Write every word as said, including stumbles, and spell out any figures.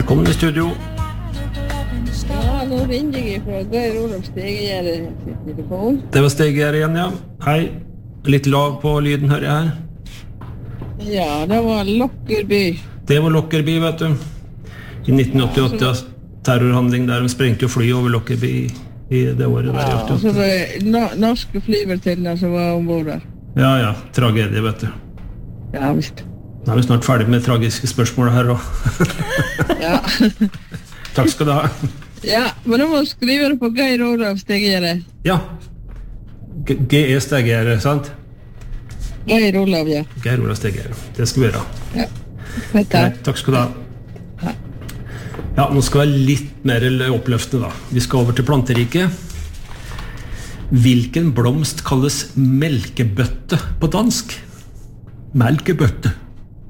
Velkommen i studio. Ja, nå ringer jeg fra Geir Olav Stegegjerde til telefon. Det var Stegegjerde igjen, ja. Hei. Litt lav på lyden, hører jeg her. Ja, det var Lockerbie. Det var Lockerbie, vet du. I nitten åttiåtte, terrorhandling der de sprengte jo fly over Lockerbie i det året der. Ja, så det var norske flyvertinner som var ombord der. Ja, ja. Tragedie, vet du. Ja, visst. Nå er vi snart ferdig med tragiske spørsmål her også. Ja. Takk skal du ha. Ja, men da må du skrive det på Geir Olav Stegegjerde. Ja. G E Stegegjerde, sant? Geir Olav, ja. Geir Olav Stegegjerde. Det skal vi gjøre. Ja. Takk. Takk skal du ha. Ja, nå skal vi litt mer oppløftende da. Vi skal over til planteriket. Hvilken blomst kalles melkebøtte på dansk? Melkebøtte.